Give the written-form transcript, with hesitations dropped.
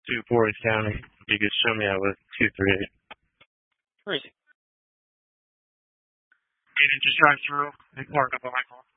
to Forest County. You could show me out with 238. Where is he? You can just drive through and park up on my car.